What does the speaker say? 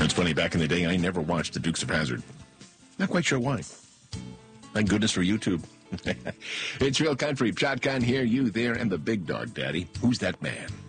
It's funny, back in the day, I never watched the Dukes of Hazzard. Not quite sure why. Thank goodness for YouTube. It's Real Country. Shotgun here, you there, and the big dog, Daddy. Who's that man?